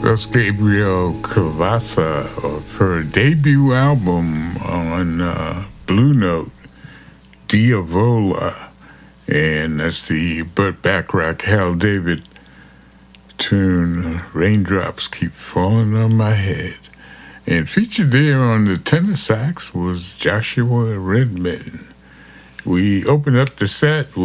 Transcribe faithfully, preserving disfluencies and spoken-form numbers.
That's Gabriel Cavassa of her debut album on uh, Blue Note, Diavola. And that's the Burt Bacharach, Hal David tune, Raindrops Keep Falling on My Head. And featured there on the tenor sax was Joshua Redman. We opened up the set